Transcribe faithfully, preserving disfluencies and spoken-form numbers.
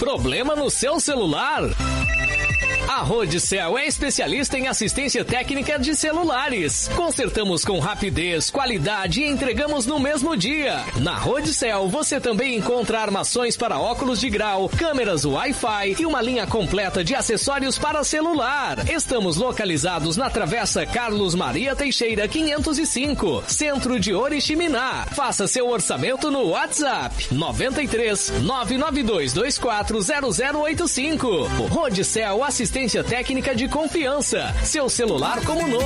Problema no seu celular? A Rodicel é especialista em assistência técnica de celulares. Consertamos com rapidez, qualidade e entregamos no mesmo dia. Na Rodicel você também encontra armações para óculos de grau, câmeras Wi-Fi e uma linha completa de acessórios para celular. Estamos localizados na Travessa Carlos Maria Teixeira quinhentos e cinco, Centro de Oriximiná. Faça seu orçamento no WhatsApp nove três nove nove dois dois quatro zero zero oito cinco. Rodicel Assistência Técnica de confiança. Seu celular como novo.